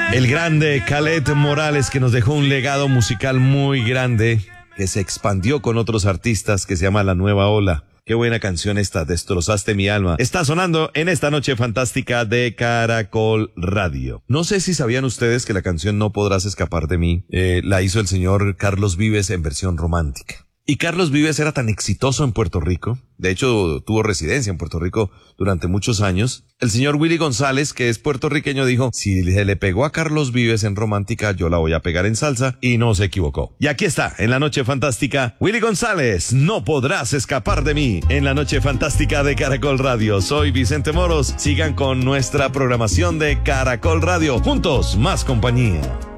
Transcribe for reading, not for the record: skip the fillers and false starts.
El grande Khaled Morales, que nos dejó un legado musical muy grande, que se expandió con otros artistas, que se llama La Nueva Ola. Qué buena canción esta, Destrozaste mi alma. Está sonando en esta noche fantástica de Caracol Radio. No sé si sabían ustedes que la canción No Podrás Escapar de Mí la hizo el señor Carlos Vives en versión romántica. Y Carlos Vives era tan exitoso en Puerto Rico, de hecho tuvo residencia en Puerto Rico durante muchos años. El señor Willy González, que es puertorriqueño, dijo, si se le pegó a Carlos Vives en romántica, yo la voy a pegar en salsa, y no se equivocó. Y aquí está, en la noche fantástica, Willy González, No Podrás Escapar de Mí, en la noche fantástica de Caracol Radio. Soy Vicente Moros, sigan con nuestra programación de Caracol Radio, juntos, más compañía.